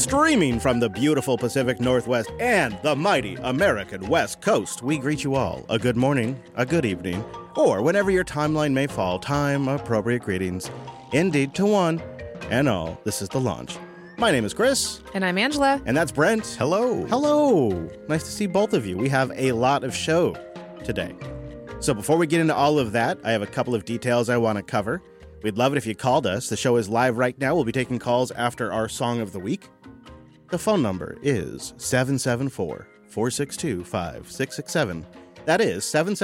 Streaming from the beautiful Pacific Northwest and the mighty American West Coast, we greet you all a good morning, a good evening, or whenever your timeline may fall, time-appropriate greetings. Indeed, to one and all, this is The Launch. My name is Chris. And I'm Angela. And that's Brent. Hello. Hello. Nice to see both of you. We have a lot of show today. So before we get into all of that, I have a couple of details I want to cover. We'd love it if you called us. The show is live right now. We'll be taking calls after our Song of the Week. The phone number is 774-462-5667. That is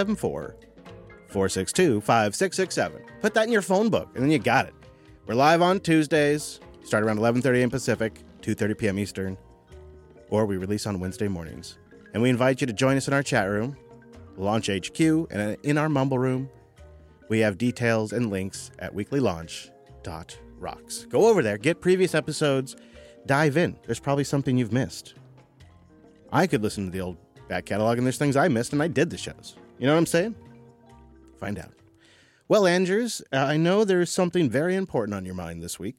774-462-5667. Put that in your phone book, and then you got it. We're live on Tuesdays, start around 11:30 a.m. Pacific, 2:30 p.m. Eastern, or we release on Wednesday mornings. And we invite you to join us in our chat room, Launch HQ, and in our Mumble room. We have details and links at weeklylaunch.rocks. Go over there, get previous episodes, dive in. There's probably something you've missed. I could listen to the old back catalog, and there's things I missed, and I did the shows. You know what I'm saying? Find out. Well, Andrews, I know there's something very important on your mind this week.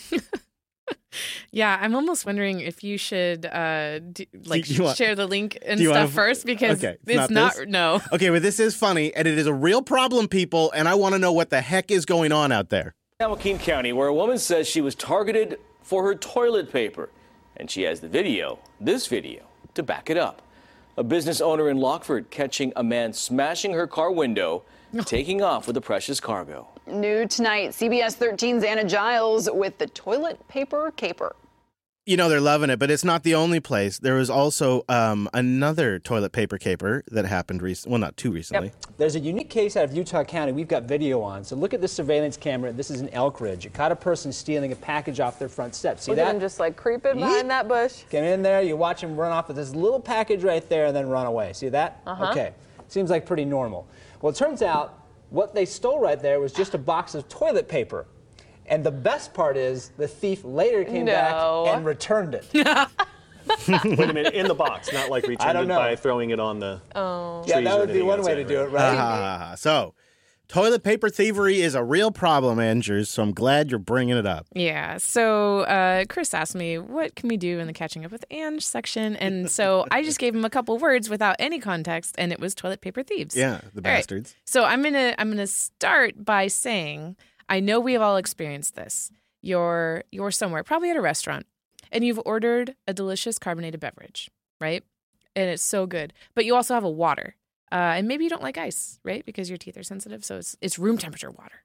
Yeah, I'm almost wondering if you should share the link and stuff stuff first, because it's not no. Okay, but this is funny, and it is a real problem, people, and I want to know what the heck is going on out there. Joaquin County, where a woman says she was targeted for her toilet paper, and she has this video, to back it up. A business owner in Lockford catching a man smashing her car window, taking off with the precious cargo. New tonight, CBS 13's Anna Giles with the toilet paper caper. You know, they're loving it, but it's not the only place. There was also another toilet paper caper that happened recently. Well, not too recently. Yep. There's a unique case out of Utah County we've got video on. So look at this surveillance camera. This is in Elkridge. It caught a person stealing a package off their front steps. See Look that? at him just like creeping behind that bush. Get in there. You watch him run off with this little package right there and then run away. See that? Okay. Seems like pretty normal. Well, it turns out what they stole right there was just a box of toilet paper. And the best part is the thief later came back and returned it. Wait a minute, in the box, not like returned it by throwing it on the trees. Yeah, that would be one way to do it, right? So, toilet paper thievery is a real problem, Andrews, so I'm glad you're bringing it up. Yeah, so Chris asked me, what can we do in the Catching Up with Ange section? And so I just gave him a couple words without any context, and it was toilet paper thieves. Yeah, the bastards. Right. So I'm gonna start by saying, I know we have all experienced this. You're somewhere, probably at a restaurant, and you've ordered a delicious carbonated beverage, right? And it's so good. But you also have a water. And maybe you don't like ice, right? Because your teeth are sensitive, so it's room temperature water.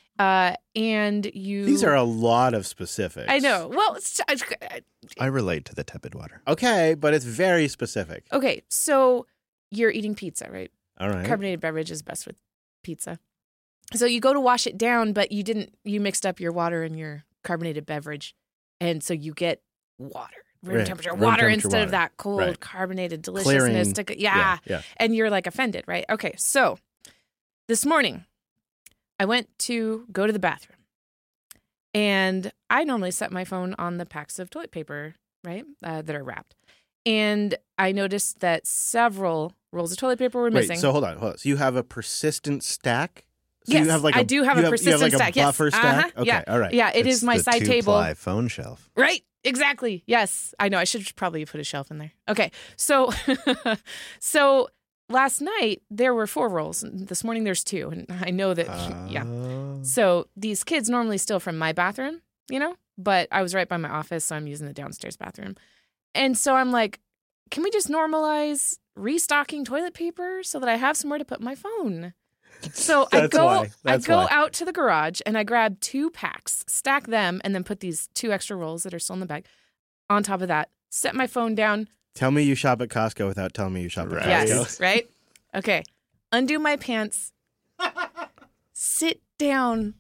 And you... These are a lot of specifics. I know. Well, I relate to the tepid water. Okay, but it's very specific. Okay, so you're eating pizza, right? All right. Carbonated beverage is best with pizza. So you go to wash it down, but you mixed up your water and your carbonated beverage. And so you get water, room temperature water instead of that cold carbonated deliciousness. Yeah. And you're like offended, right? Okay. So this morning I went to go to the bathroom, and I normally set my phone on the packs of toilet paper, right? That are wrapped. And I noticed that several rolls of toilet paper were missing. So hold on. So you have a persistent stack? So yes, you have I do have a persistent stack. You have like a buffer stack? Uh-huh. Okay, yeah. all right. Yeah, it's my side table. The 2-ply phone shelf. Right, exactly. Yes, I know. I should probably put a shelf in there. Okay, so so last night there were 4 rolls. This morning there's 2, and I know that, yeah. So these kids normally steal from my bathroom, but I was right by my office, so I'm using the downstairs bathroom. And so I'm like, can we just normalize restocking toilet paper so that I have somewhere to put my phone? So I go out to the garage and I grab 2 packs, stack them, and then put these 2 extra rolls that are still in the bag on top of that. Set my phone down. Tell me you shop at Costco without telling me you shop at Costco. Yes, right? Okay. Undo my pants. Sit down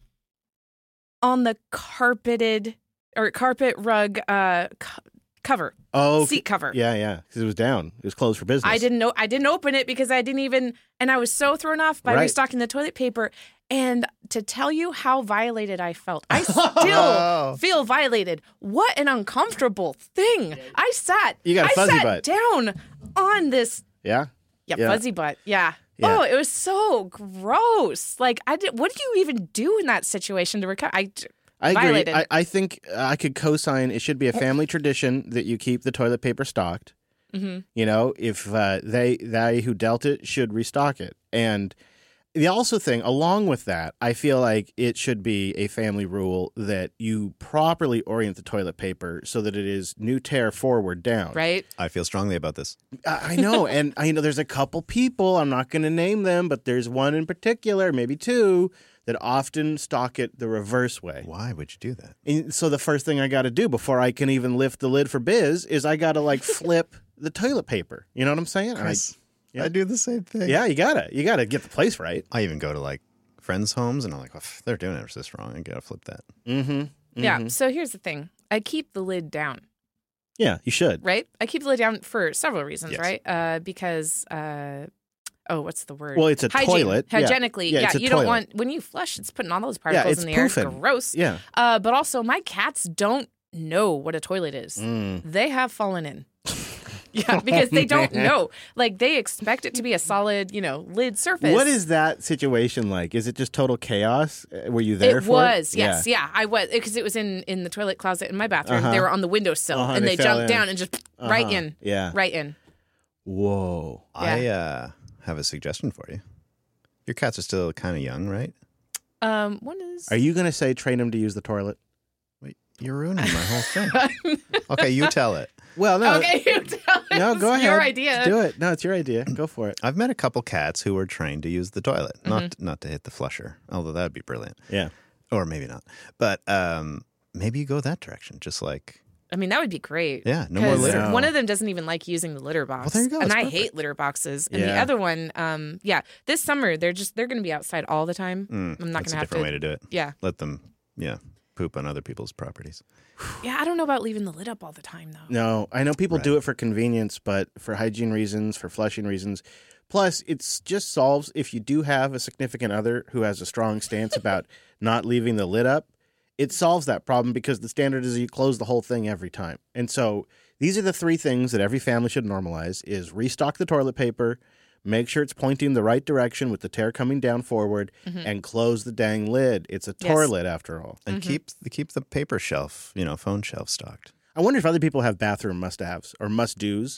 on the carpet rug cover. Oh, seat cover. Yeah. Because it was down. It was closed for business. I didn't open it because I didn't even, and I was so thrown off by restocking the toilet paper. And to tell you how violated I felt, I still feel violated. What an uncomfortable thing. I sat down on this. Yeah? Fuzzy butt. Yeah. Oh, it was so gross. Like, what do you even do in that situation to recover? I agree. Violated. I think I could co-sign it should be a family tradition that you keep the toilet paper stocked. Mm-hmm. You know, if they who dealt it should restock it. And the also thing, along with that, I feel like it should be a family rule that you properly orient the toilet paper so that it is new tear forward down. Right? I feel strongly about this. I know. And I know there's a couple people, I'm not going to name them, but there's one in particular, maybe two, that often stock it the reverse way. Why would you do that? And so the first thing I got to do before I can even lift the lid for Biz is I got to like flip the toilet paper. You know what I'm saying? Chris, Yeah. I do the same thing. Yeah, you gotta get the place right. I even go to like friends' homes and I'm like, well, they're doing it this wrong. I gotta flip that. Mm-hmm. Yeah. So here's the thing. I keep the lid down, Yeah, you should. right? I keep the lid down for several reasons, Yes. right? Because, what's the word? Well, it's a Hygiene. toilet. Yeah. Hygienically, Yeah, it's a you don't toilet. want, when you flush, it's putting all those particles it's in the air. It's poofing. gross. Yeah. But also, my cats don't know what a toilet is. They have fallen in. Yeah, because they don't know. Like, they expect it to be a solid, lid surface. What is that situation like? Is it just total chaos? Were you there It for was, it? yes. Yeah, I was. Because it was in the toilet closet in my bathroom. Uh-huh. They were on the windowsill, Uh-huh, and they they fell jumped in. down and just right in. Yeah. Right in. Whoa. I have a suggestion for you. Your cats are still kind of young, right? One is... Are you going to say train them to use the toilet? Wait, you're ruining my whole thing. Okay, you tell it. Well, no. Okay, you tell us. No, go ahead. Your idea. Do it. No, it's your idea. Go for it. I've met a couple cats who were trained to use the toilet, not to hit the flusher, although that would be brilliant. Yeah. Or maybe not. But maybe you go that direction, just like... I mean, that would be great. Yeah, no more 'Cause litter. One of them doesn't even like using the litter box. Well, there you go. And It's I perfect. hate litter boxes. And the Yeah. other one, this summer they're going to be outside all the time. I'm not That's going a to have different way to do it. Yeah. Let them, poop on other people's properties. Yeah, I don't know about leaving the lid up all the time though. No, I know people do Right. it for convenience, but for hygiene reasons, for flushing reasons. Plus, it's just solves if you do have a significant other who has a strong stance about not leaving the lid up. It solves that problem because the standard is you close the whole thing every time. And so these are the three things that every family should normalize is restock the toilet paper, make sure it's pointing the right direction with the tear coming down forward, and close the dang lid. It's a Yes. toilet after all. And keep the paper shelf, phone shelf stocked. I wonder if other people have bathroom must-haves or must-dos.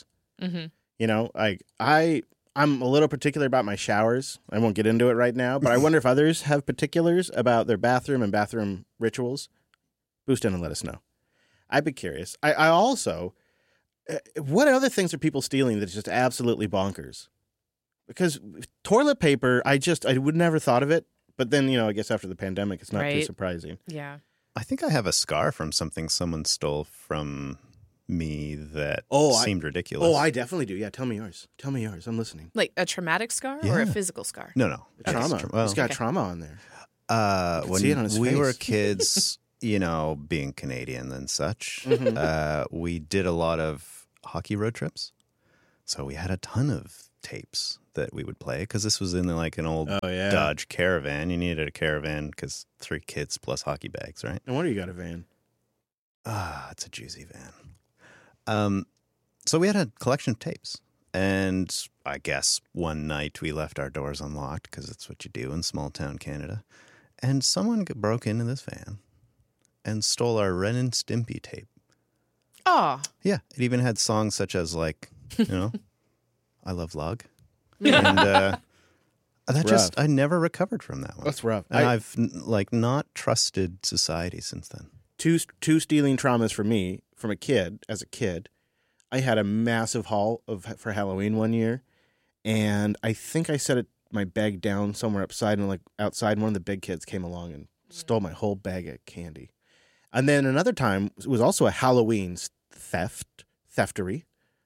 I'm a little particular about my showers. I won't get into it right now, but I wonder if others have particulars about their bathroom and bathroom rituals. Boost in and let us know. I'd be curious. I also, what other things are people stealing that's just absolutely bonkers? Because toilet paper, I would never thought of it, but then, I guess after the pandemic, it's not too Right. surprising. Yeah. I think I have a scar from something someone stole from me that Oh, seemed ridiculous. Oh, I definitely do. Yeah, tell me yours. Tell me yours. I'm listening. Like a traumatic scar or a Yeah. physical scar? No. Trauma. Well, He's got Okay. trauma on there. when see it on his we face. were kids, being Canadian and such, Mm-hmm. we did a lot of hockey road trips. So we had a ton of tapes that we would play because this was in an old Oh, yeah. Dodge Caravan. You needed a Caravan because 3 kids plus hockey bags, right? No wonder you got a van. It's a juicy van. So we had a collection of tapes. And I guess one night we left our doors unlocked because that's what you do in small town Canada. And someone broke into this van and stole our Ren and Stimpy tape. Oh, Yeah, it even had songs such as I Love Lug. And I never recovered from that one. That's rough. And I've not trusted society since then. Two stealing traumas for me from a kid. As a kid, I had a massive haul for Halloween one year, and I think I set my bag down somewhere outside, and outside, one of the big kids came along and stole my whole bag of candy. And then another time, it was also a Halloween thievery.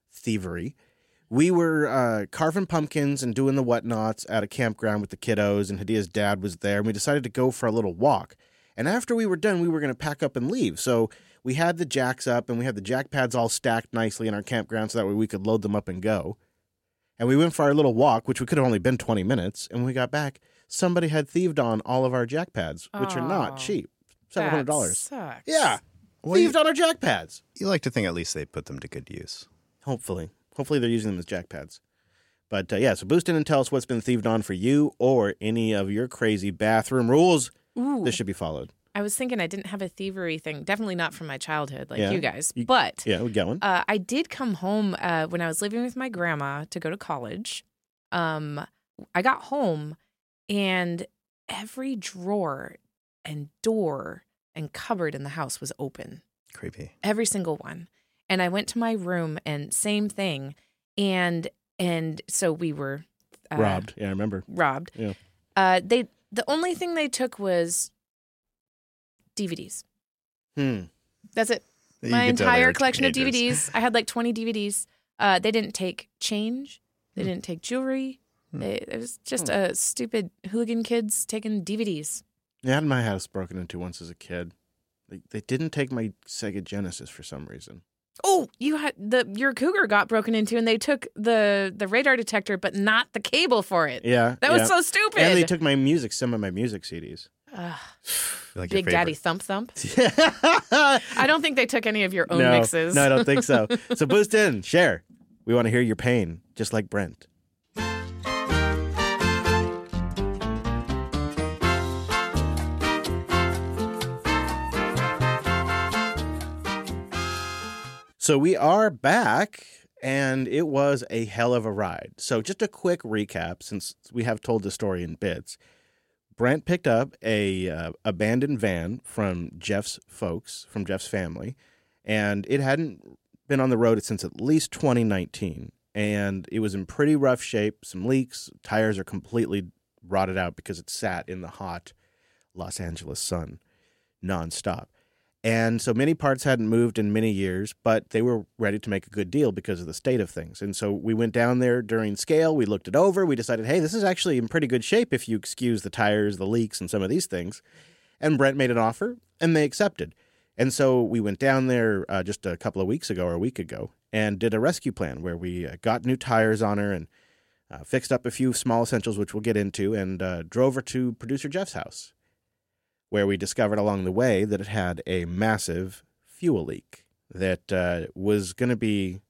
We were carving pumpkins and doing the whatnots at a campground with the kiddos, and Hadia's dad was there, and we decided to go for a little walk. And after we were done, we were going to pack up and leave. So we had the jacks up, and we had the jack pads all stacked nicely in our campground so that way we could load them up and go. And we went for our little walk, which we could have only been 20 minutes. And when we got back, somebody had thieved on all of our jack pads, which are not cheap. Several that $100. sucks. Yeah. Well, Thieved on our jack pads. You like to think at least they put them to good use. Hopefully they're using them as jack pads. But so boost in and tell us what's been thieved on for you or any of your crazy bathroom rules. Ooh. This should be followed. I was thinking I didn't have a thievery thing. Definitely not from my childhood like Yeah. you guys. But Yeah, we got one. I did come home when I was living with my grandma to go to college. I got home and every drawer and door and cupboard in the house was open. Creepy. Every single one. And I went to my room and same thing. And so we were Robbed. Yeah, I remember. Robbed. Yeah. The only thing they took was DVDs. That's it. You My could tell they entire were collection of teenagers. DVDs. I had like 20 DVDs. They didn't take change. They didn't take jewelry. It was just a stupid hooligan kids taking DVDs. Yeah, I had my house broken into once as a kid. They didn't take my Sega Genesis for some reason. Oh, you had your Cougar got broken into, and they took the radar detector, but not the cable for it. Yeah, that was so stupid. And they took some of my music CDs. Like your Big Daddy favorite. Thump. I don't think they took any of your own mixes. No, I don't think so. So boost in, share. We want to hear your pain, just like Brent. So we are back, and it was a hell of a ride. So just a quick recap, since we have told the story in bits. Brent picked up a abandoned van from Jeff's folks, from Jeff's family, and it hadn't been on the road since at least 2019. And it was in pretty rough shape, some leaks, tires are completely rotted out because it sat in the hot Los Angeles sun nonstop. And so many parts hadn't moved in many years, but they were ready to make a good deal because of the state of things. And so we went down there during scale. We looked it over. We decided, hey, this is actually in pretty good shape if you excuse the tires, the leaks, and some of these things. And Brent made an offer, and they accepted. And so we went down there just a couple of weeks ago or a week ago and did a rescue plan where we got new tires on her and fixed up a few small essentials, which we'll get into, and drove her to producer Jeff's house, where we discovered along the way that it had a massive fuel leak that was going to be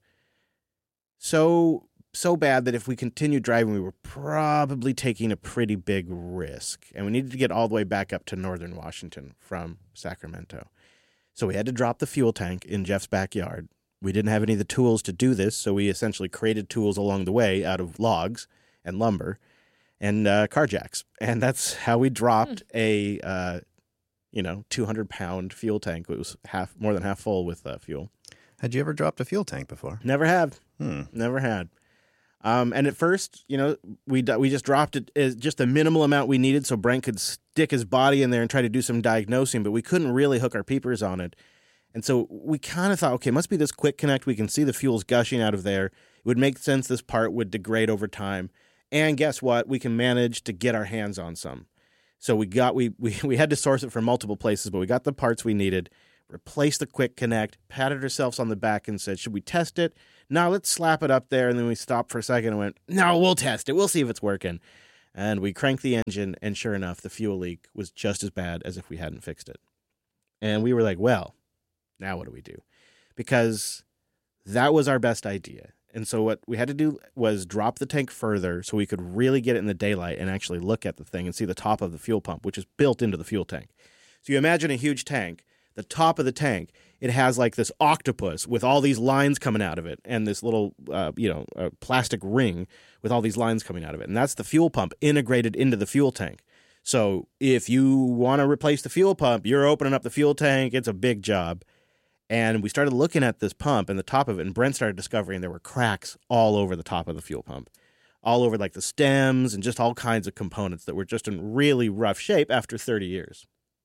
so bad that if we continued driving, we were probably taking a pretty big risk. And we needed to get all the way back up to northern Washington from Sacramento. So we had to drop the fuel tank in Jeff's backyard. We didn't have any of the tools to do this, so we essentially created tools along the way out of logs and lumber and car jacks. And that's how we dropped a 200-pound fuel tank. It was more than half full with fuel. Had you ever dropped a fuel tank before? Never have. Never had. And at first, we just dropped it as just the minimal amount we needed so Brent could stick his body in there and try to do some diagnosing, but we couldn't really hook our peepers on it. And so we kind of thought, okay, it must be this quick connect. We can see the fuel's gushing out of there. It would make sense this part would degrade over time. And guess what? We can manage to get our hands on some. So we had to source it from multiple places, but we got the parts we needed, replaced the quick connect, patted ourselves on the back and said, should we test it? No, let's slap it up there. And then we stopped for a second and went, no, we'll test it. We'll see if it's working. And we cranked the engine, and sure enough, the fuel leak was just as bad as if we hadn't fixed it. And we were like, well, now what do we do? Because that was our best idea. And so what we had to do was drop the tank further so we could really get it in the daylight and actually look at the thing and see the top of the fuel pump, which is built into the fuel tank. So you imagine a huge tank. The top of the tank, it has like this octopus with all these lines coming out of it and this little, plastic ring with all these lines coming out of it. And that's the fuel pump integrated into the fuel tank. So if you want to replace the fuel pump, you're opening up the fuel tank. It's a big job. And we started looking at this pump and the top of it, and Brent started discovering there were cracks all over the top of the fuel pump, all over like the stems and just all kinds of components that were just in really rough shape after 30 years.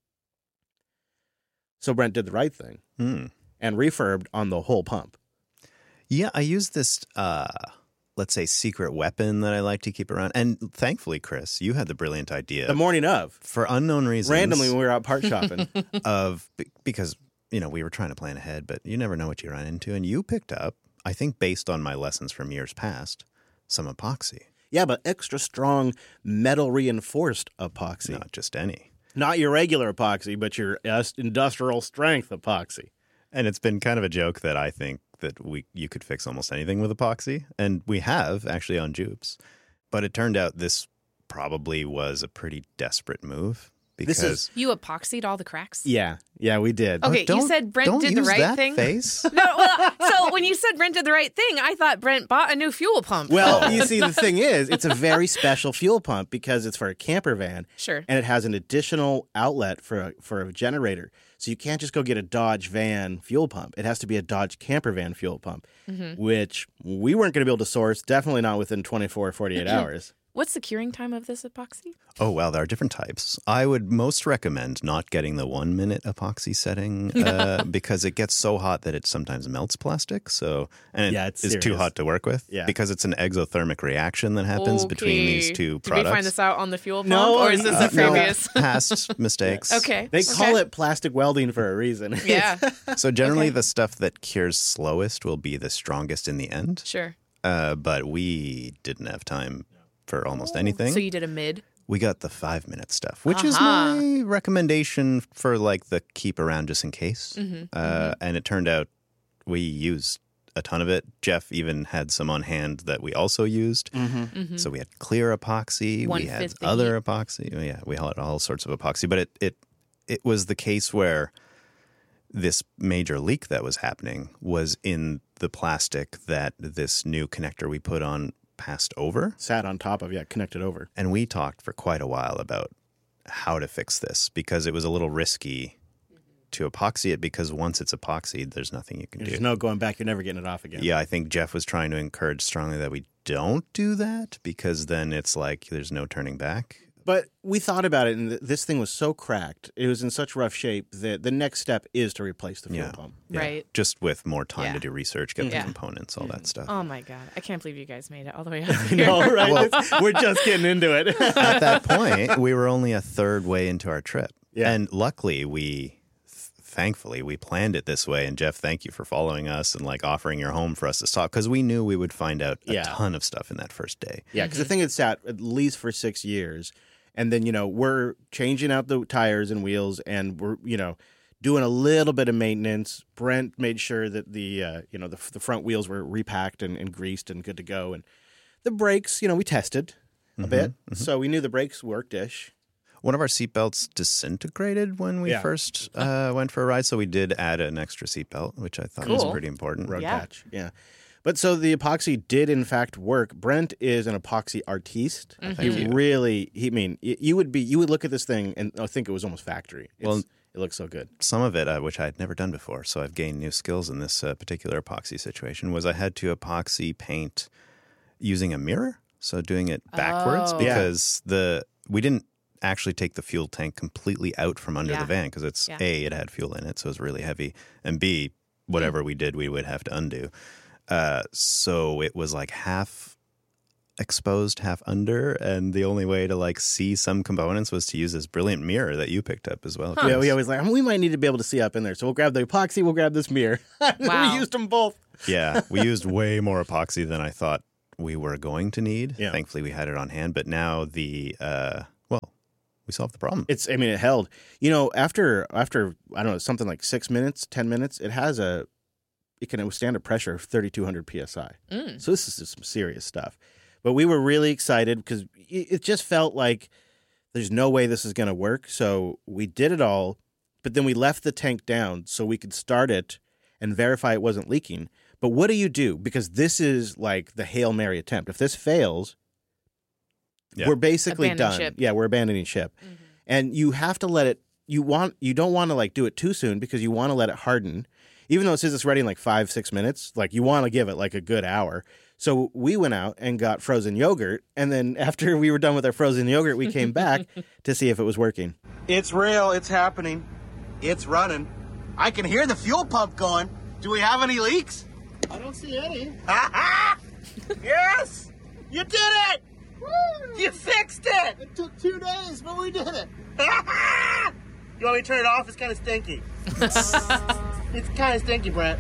So Brent did the right thing and refurbed on the whole pump. Yeah, I used this, let's say, secret weapon that I like to keep around. And thankfully, Chris, you had the brilliant idea. The morning of. For unknown reasons. Randomly when we were out part shopping. Because we were trying to plan ahead, but you never know what you run into. And you picked up, I think based on my lessons from years past, some epoxy. Yeah, but extra strong metal reinforced epoxy. Not just any. Not your regular epoxy, but your industrial strength epoxy. And it's been kind of a joke that I think that you could fix almost anything with epoxy. And we have actually on Jupes. But it turned out this probably was a pretty desperate move because You epoxied all the cracks? Yeah, we did. Okay, you said Brent did the right that thing. Face. No, well, so when you said Brent did the right thing, I thought Brent bought a new fuel pump. Well, you see, the thing is, it's a very special fuel pump because it's for a camper van. Sure. And it has an additional outlet for a generator. So you can't just go get a Dodge van fuel pump. It has to be a Dodge camper van fuel pump, which we weren't going to be able to source, definitely not within 24 or 48 hours. What's the curing time of this epoxy? Oh, well, there are different types. I would most recommend not getting the 1 minute epoxy setting because it gets so hot that it sometimes melts plastic. And it's is too serious. hot to work with because it's an exothermic reaction that happens between these two products. Did we find this out on the fuel pump, No, or is this a previous? Past mistakes. Okay. They call it plastic welding for a reason. Yeah. So generally the stuff that cures slowest will be the strongest in the end. Sure. But we didn't have time for almost anything. So you did a mid? We got the 5 minute stuff, which is my recommendation for like the keep around just in case. And it turned out we used a ton of it. Jeff even had some on hand that we also used. So we had clear epoxy. We had other epoxy. Yeah, we had all sorts of epoxy. But it was the case where this major leak that was happening was in the plastic that this new connector we put on passed over. Sat on top of, connected over. And we talked for quite a while about how to fix this because it was a little risky to epoxy it because once it's epoxied, there's nothing you can do. There's no going back. You're never getting it off again. Yeah, I think Jeff was trying to encourage strongly that we don't do that because then it's like there's no turning back. But we thought about it, and this thing was so cracked. It was in such rough shape that the next step is to replace the fuel pump. Yeah. Right. Just with more time to do research, get the components, all that stuff. Oh, my God. I can't believe you guys made it all the way up here. No, right? We're just getting into it. At that point, we were only a third way into our trip. Yeah. And luckily, thankfully, we planned it this way. And Jeff, thank you for following us and like offering your home for us to stop because we knew we would find out a ton of stuff in that first day. Yeah, because the thing had sat at least for 6 years. And then, we're changing out the tires and wheels and we're, doing a little bit of maintenance. Brent made sure that the front wheels were repacked and greased and good to go. And the brakes, we tested a bit. So we knew the brakes worked-ish. One of our seatbelts disintegrated when we first went for a ride. So we did add an extra seatbelt, which I thought was pretty important. Road patch. Yeah. But so the epoxy did in fact work. Brent is an epoxy artiste. He really, you would look at this thing and think it was almost factory. It looks so good. Some of it, which I had never done before, so I've gained new skills in this particular epoxy situation, was I had to epoxy paint using a mirror. So doing it backwards because we didn't actually take the fuel tank completely out from under the van because it's A, it had fuel in it, so it was really heavy, and B, whatever we did, we would have to undo. So it was like half exposed, half under, and the only way to like see some components was to use this brilliant mirror that you picked up as well. Yeah, we always we might need to be able to see up in there, so we'll grab the epoxy, we'll grab this mirror. Wow. We used them both. Yeah, we used way more epoxy than I thought we were going to need. Yeah. Thankfully, we had it on hand, but now we solved the problem. It held. After I don't know, something like 6 minutes, 10 minutes, it can withstand a pressure of 3,200 psi. So this is just some serious stuff. But we were really excited because it just felt like there's no way this is going to work. So we did it all, but then we left the tank down so we could start it and verify it wasn't leaking. But what do you do? Because this is like the Hail Mary attempt. If this fails, we're basically done. Ship. Yeah, we're abandoning ship. And you have to let it, you don't want to like do it too soon because you want to let it harden. Even though it says it's ready in like 5-6 minutes, like you want to give it like a good hour. So we went out and got frozen yogurt. And then after we were done with our frozen yogurt, we came back to see if it was working. It's real. It's happening. It's running. I can hear the fuel pump going. Do we have any leaks? I don't see any. Yes! You did it! Woo! You fixed it! It took 2 days, but we did it. You want me to turn it off? It's kind of stinky. It's kind of stinky, Brent.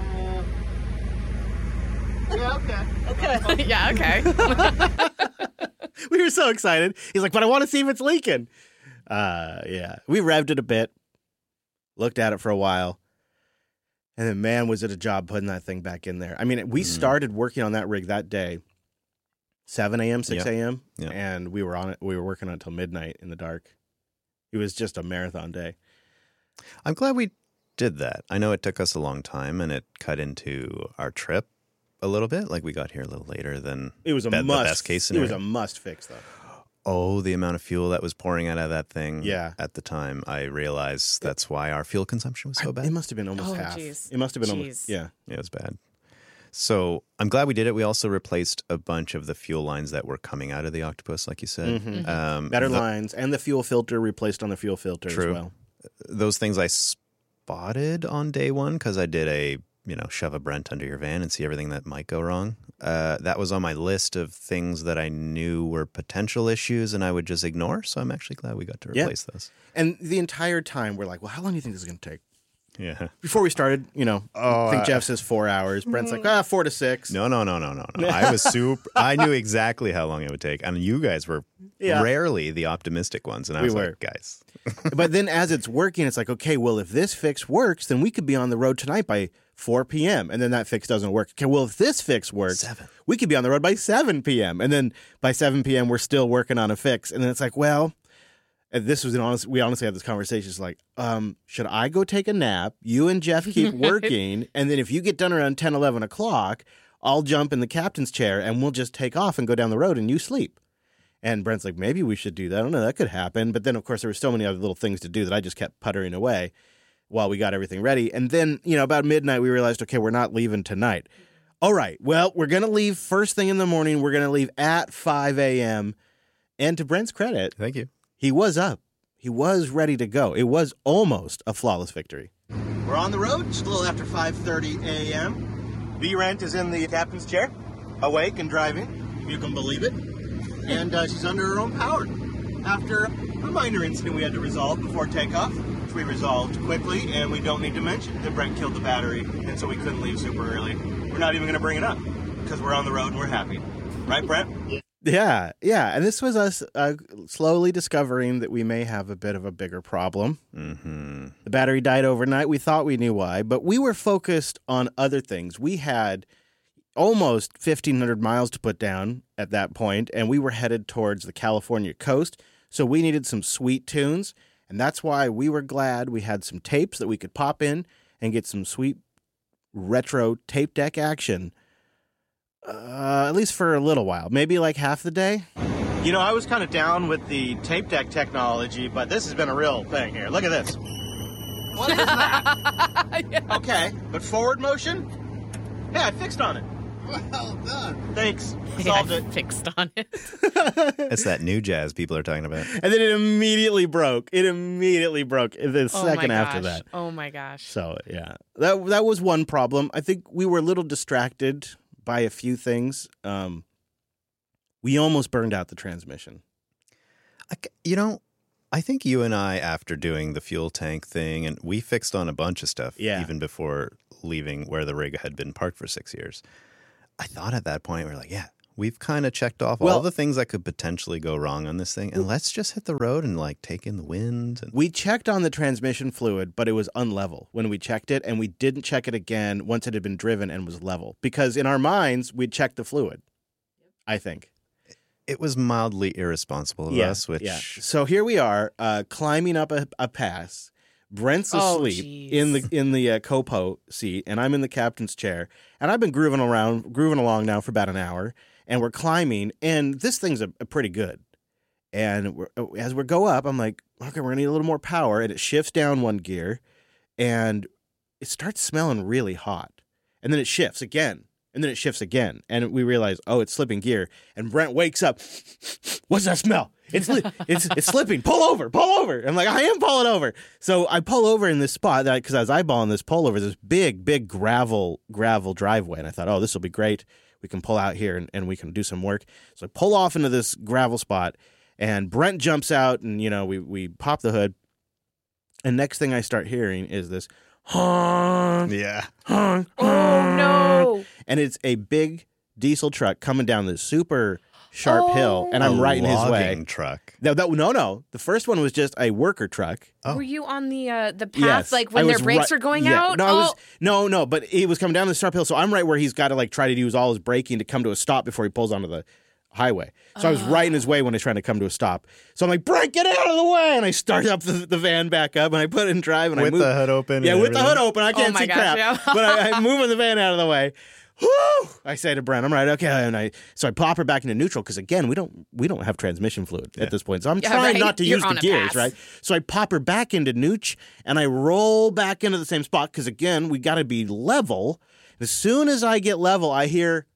Yeah, okay. Okay. Yeah, okay. We were so excited. He's like, but I want to see if it's leaking. Yeah. We revved it a bit, looked at it for a while, and then, man, was it a job putting that thing back in there. I mean, we started working on that rig that day, 7 a.m., 6 a.m., and we were on it. We were working on it until midnight in the dark. It was just a marathon day. I'm glad we did that. I know it took us a long time, and it cut into our trip a little bit. Like, we got here a little later than it was the best case scenario. It was a must fix, though. Oh, the amount of fuel that was pouring out of that thing. Yeah. At the time, I realized that's why our fuel consumption was so bad. It must have been almost half. Geez. It must have been almost, yeah. It was bad. So I'm glad we did it. We also replaced a bunch of the fuel lines that were coming out of the Octopus, like you said. Mm-hmm. Better lines, and the fuel filter replaced on the fuel filter as well. Those things I spotted on day one because I did a, shove a Brent under your van and see everything that might go wrong. That was on my list of things that I knew were potential issues and I would just ignore. So I'm actually glad we got to replace those. And the entire time we're like, well, how long do you think this is going to take? Yeah. Before we started, I think Jeff says 4 hours. Brent's like, 4 to 6. No. I was I knew exactly how long it would take. And you guys were rarely the optimistic ones. And I was like, guys. But then as it's working, it's like, okay, well, if this fix works, then we could be on the road tonight by 4 p.m. And then that fix doesn't work. Okay, well, if this fix works, we could be on the road by 7 p.m. And then by 7 p.m., we're still working on a fix. And then it's like, well, and this was we honestly had this conversation. It's like, should I go take a nap? You and Jeff keep working. And then if you get done around 10, 11 o'clock, I'll jump in the captain's chair and we'll just take off and go down the road and you sleep. And Brent's like, maybe we should do that. I don't know. That could happen. But then, of course, there were so many other little things to do that I just kept puttering away while we got everything ready. And then, about midnight, we realized, okay, we're not leaving tonight. All right. Well, we're going to leave first thing in the morning. We're going to leave at 5 a.m. And to Brent's credit, thank you. He was up. He was ready to go. It was almost a flawless victory. We're on the road, just a little after 5:30 a.m. B-Rent is in the captain's chair, awake and driving, if you can believe it. And she's under her own power. After a minor incident we had to resolve before takeoff, which we resolved quickly, and we don't need to mention that Brent killed the battery, and so we couldn't leave super early. We're not even going to bring it up, because we're on the road and we're happy. Right, Brent? Yeah. And this was us slowly discovering that we may have a bit of a bigger problem. Mm-hmm. The battery died overnight. We thought we knew why, but we were focused on other things. We had almost 1,500 miles to put down at that point, and we were headed towards the California coast, so we needed some sweet tunes, and that's why we were glad we had some tapes that we could pop in and get some sweet retro tape deck action. At least for a little while, maybe like half the day. I was kind of down with the tape deck technology, but this has been a real thing here. Look at this. What is that? Yeah. Okay, but forward motion? Yeah, I fixed on it. Well done. Thanks. Solved it. Fixed on it. It's that new jazz people are talking about. And then it immediately broke. The second after that. Oh my gosh. So, yeah. That was one problem. I think we were a little distracted by a few things. We almost burned out the transmission. I think you and I, after doing the fuel tank thing, and we fixed on a bunch of stuff even before leaving where the rig had been parked for 6 years. I thought at that point, we were like, we've kind of checked off all the things that could potentially go wrong on this thing, and let's just hit the road and take in the wind. We checked on the transmission fluid, but it was unlevel when we checked it, and we didn't check it again once it had been driven and was level. Because in our minds, we'd checked the fluid, I think. It was mildly irresponsible of us, which... Yeah. So here we are, climbing up a pass. Brent's asleep in the Copo seat, and I'm in the captain's chair. And I've been grooving along now for about an hour. And we're climbing, and this thing's a pretty good. And as we go up, I'm like, okay, we're going to need a little more power. And it shifts down one gear, and it starts smelling really hot. And then it shifts again, and then it shifts again. And we realize, it's slipping gear. And Brent wakes up. What's that smell? It's slipping. Pull over. I'm like, I am pulling over. So I pull over in this spot, because I was eyeballing this pullover, this big gravel driveway. And I thought, this will be great. We can pull out here and we can do some work. So I pull off into this gravel spot, and Brent jumps out, and we pop the hood. And next thing I start hearing is this honk. Yeah. Honk. Oh no. And it's a big diesel truck coming down this super sharp hill, and I'm right in his way. Logging truck. No. The first one was just a worker truck. Were you on the path, Yes, when their brakes are going out? No, but he was coming down the sharp hill, so I'm right where he's got to try to use all his braking to come to a stop before he pulls onto highway. So I was right in his way when he's trying to come to a stop. So I'm like, Brent, get out of the way. And I start up the van back up and I put it in drive and I move. With the hood open? Yeah, with the hood open. I can't see crap. Yeah. But I'm moving the van out of the way. Whoo! I say to Brent, I'm right, okay. And so I pop her back into neutral because, again, we don't have transmission fluid at this point. So I'm trying not to use the gears, right? So I pop her back into neutral and I roll back into the same spot because, again, we got to be level. As soon as I get level, I hear...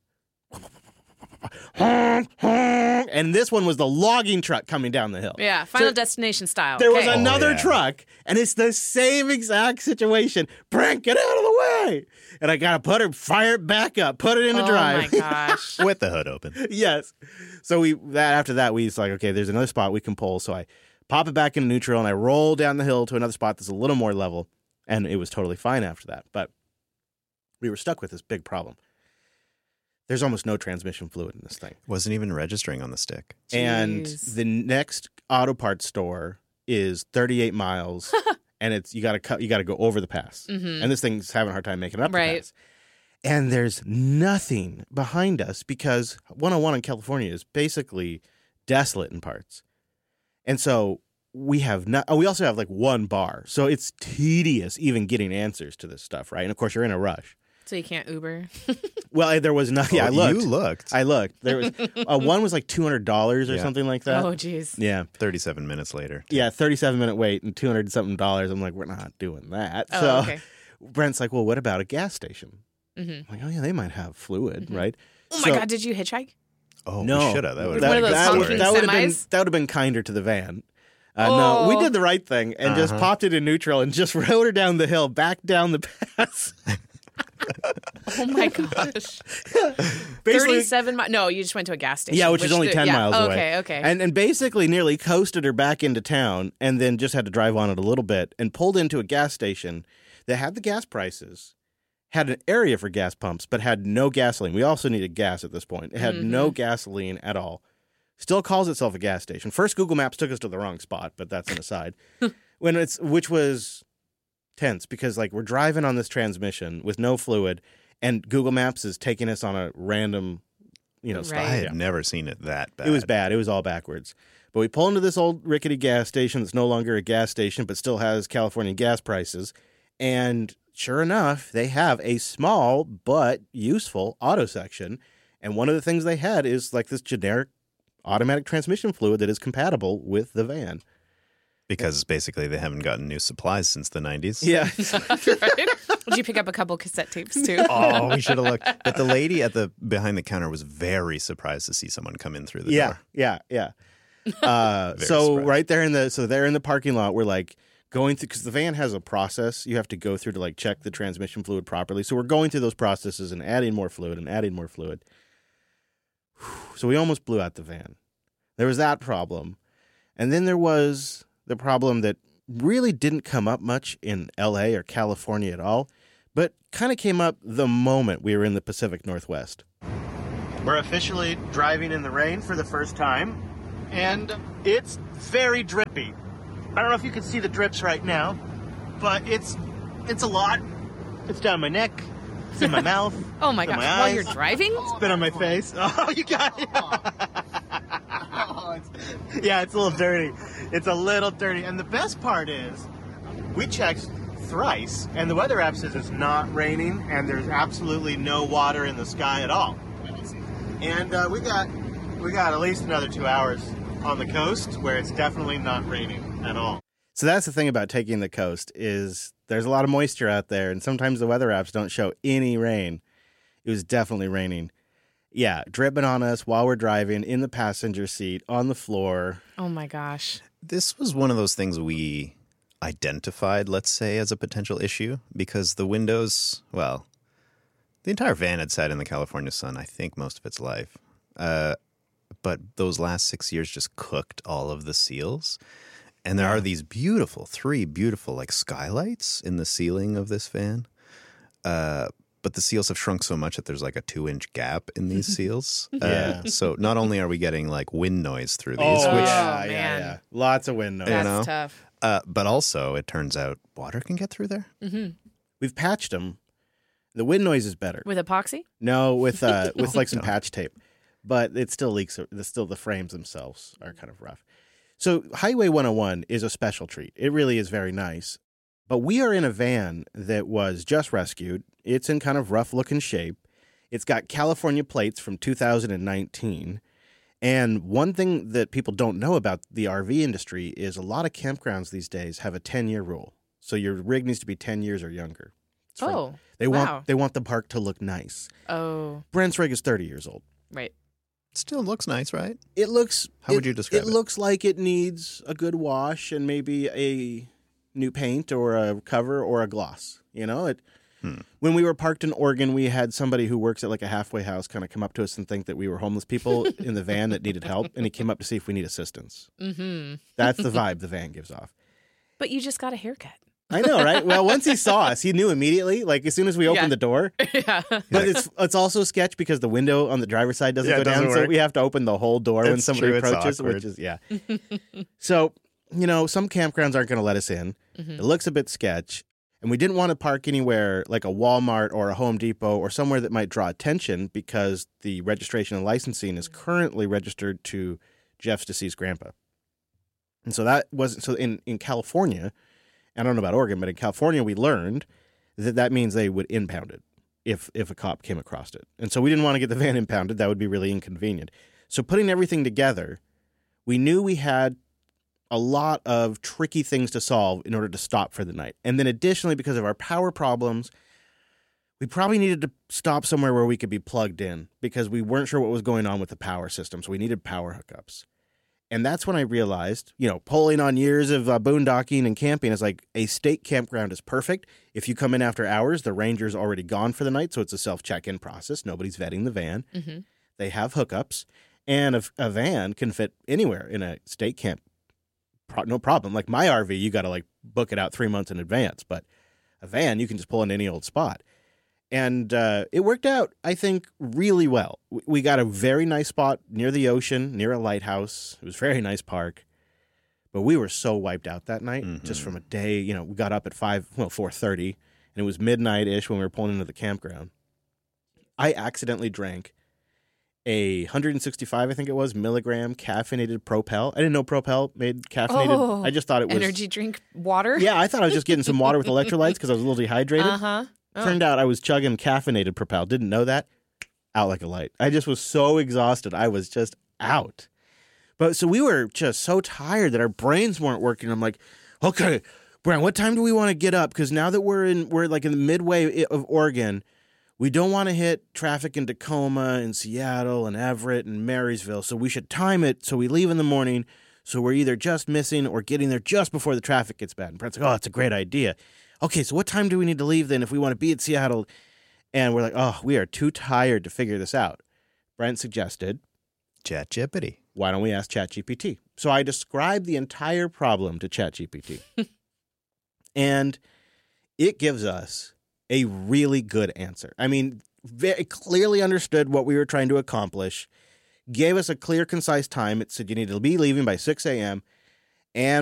and this one was the logging truck coming down the hill. Yeah, Final Destination style. There was another truck, and it's the same exact situation. Brent, get out of the way! And I gotta fire it back up, put it into drive. Oh my gosh! With the hood open. Yes. So after that, we was like, okay, there's another spot we can pull. So I pop it back into neutral, and I roll down the hill to another spot that's a little more level, and it was totally fine after that. But we were stuck with this big problem. There's almost no transmission fluid in this thing. Wasn't even registering on the stick. Jeez. And the next auto parts store is 38 miles, and you got to go over the pass. Mm-hmm. And this thing's having a hard time making it up the pass. And there's nothing behind us because 101 in California is basically desolate in parts. And so we also have like one bar, so it's tedious even getting answers to this stuff, right? And of course, you're in a rush. So you can't Uber? Well, there was nothing. Yeah, I looked. You looked. I looked. There was one was like $200 or something like that. Oh, geez. Yeah. 37 minutes later. Yeah, 37-minute wait and $200 something. I'm like, we're not doing that. Oh, so okay. Brent's like, well, what about a gas station? Mm-hmm. I'm like, oh yeah, they might have fluid, right? Oh my God, did you hitchhike? Oh, no, we should have. That would One of those honking that would have been kinder to the van. No, we did the right thing and just popped it in neutral and just rode her down the hill, back down the pass. Oh my gosh. 37 miles. No, you just went to a gas station. Yeah, which is only 10 miles away. Okay. And basically nearly coasted her back into town and then just had to drive on it a little bit and pulled into a gas station that had the gas prices, had an area for gas pumps, but had no gasoline. We also needed gas at this point. It had no gasoline at all. Still calls itself a gas station. First, Google Maps took us to the wrong spot, but that's an aside. Which was tense because like we're driving on this transmission with no fluid, and Google Maps is taking us on a random, stop. I had never seen it that bad. It was bad. It was all backwards. But we pull into this old rickety gas station that's no longer a gas station, but still has California gas prices. And sure enough, they have a small but useful auto section. And one of the things they had is like this generic automatic transmission fluid that is compatible with the van. Because basically they haven't gotten new supplies since the 90s. Yeah. Right? Did you pick up a couple cassette tapes too? Oh, we should have looked. But the lady behind the counter was very surprised to see someone come in through the door. Yeah. So right there in the parking lot, we're like going through, because the van has a process you have to go through to like check the transmission fluid properly. So we're going through those processes and adding more fluid. So we almost blew out the van. There was that problem. And then there was the problem that really didn't come up much in LA or California at all, but kind of came up the moment we were in the Pacific Northwest. We're officially driving in the rain for the first time, and it's very drippy. I don't know if you can see the drips right now, but it's a lot. It's down my neck. It's in my mouth. Oh my gosh, while you're driving? It's been on my face. Oh, you got it. Yeah, it's a little dirty. And the best part is, we checked thrice, and the weather app says it's not raining, and there's absolutely no water in the sky at all. And we got at least another 2 hours on the coast where it's definitely not raining at all. So that's the thing about taking the coast is there's a lot of moisture out there, and sometimes the weather apps don't show any rain. It was definitely raining. Yeah, dripping on us while we're driving in the passenger seat, on the floor. Oh my gosh. This was one of those things we identified, let's say, as a potential issue because the windows, well, the entire van had sat in the California sun, I think, most of its life. But those last 6 years just cooked all of the seals. And there are these three beautiful like skylights in the ceiling of this van. But the seals have shrunk so much that there's like a 2-inch gap in these seals. So not only are we getting like wind noise through these, yeah. Lots of wind noise. That's tough. But also it turns out water can get through there. Mm-hmm. We've patched them. The wind noise is better. With epoxy? No, with like some patch tape. but it still leaks. Still, the frames themselves are kind of rough. So Highway 101 is a special treat. It really is very nice. But we are in a van that was just rescued. It's in kind of rough-looking shape. It's got California plates from 2019. And one thing that people don't know about the RV industry is a lot of campgrounds these days have a 10-year rule. So your rig needs to be 10 years or younger. They want the park to look nice. Oh. Brent's rig is 30 years old. Right. Still looks nice, right? It looks... How would you describe it? It looks like it needs a good wash and maybe a new paint or a cover or a gloss. You know, when we were parked in Oregon, we had somebody who works at like a halfway house kind of come up to us and think that we were homeless people in the van that needed help, and he came up to see if we need assistance. Mm-hmm. That's the vibe the van gives off. But you just got a haircut. I know, right? Well, once he saw us, he knew immediately, like as soon as we opened the door. Yeah. But it's also sketch because the window on the driver's side doesn't go down, so we have to open the whole door when somebody approaches, which is, So, you know, some campgrounds aren't going to let us in. Mm-hmm. It looks a bit sketch. And we didn't want to park anywhere like a Walmart or a Home Depot or somewhere that might draw attention because the registration and licensing is currently registered to Jeff's deceased grandpa. And so that wasn't, so in California, I don't know about Oregon, but in California, we learned that means they would impound it if a cop came across it. And so we didn't want to get the van impounded. That would be really inconvenient. So putting everything together, we knew we had a lot of tricky things to solve in order to stop for the night. And then additionally, because of our power problems, we probably needed to stop somewhere where we could be plugged in because we weren't sure what was going on with the power system. So we needed power hookups. And that's when I realized, you know, pulling on years of boondocking and camping is like a state campground is perfect. If you come in after hours, the ranger's already gone for the night, so it's a self-check-in process. Nobody's vetting the van. Mm-hmm. They have hookups. And a van can fit anywhere in a state camp. No problem. Like my RV, you got to like book it out 3 months in advance. But a van, you can just pull in any old spot. And it worked out, I think, really well. We got a very nice spot near the ocean, near a lighthouse. It was a very nice park. But we were so wiped out that night, just from a day. You know, we got up at 4:30, and it was midnight-ish when we were pulling into the campground. I accidentally drank a 165, I think it was, milligram caffeinated Propel. I didn't know Propel made caffeinated. Oh, I just thought it was... energy drink water? Yeah, I thought I was just getting some water with electrolytes because I was a little dehydrated. Uh-huh. Oh. Turned out I was chugging caffeinated Propel. Didn't know that. Out like a light. I just was so exhausted. I was just out. But so we were just so tired that our brains weren't working. I'm like, okay, Brian, what time do we want to get up? Because now that we're like in the midway of Oregon, we don't want to hit traffic in Tacoma and Seattle and Everett and Marysville. So we should time it so we leave in the morning. So we're either just missing or getting there just before the traffic gets bad. And Brent's like, oh, that's a great idea. Okay, so what time do we need to leave then if we want to be at Seattle? And we're like, oh, we are too tired to figure this out. Brent suggested ChatGPT. Why don't we ask ChatGPT? So I described the entire problem to ChatGPT. And it gives us a really good answer. I mean, very clearly understood what we were trying to accomplish, gave us a clear, concise time. It said you need to be leaving by 6 a.m., and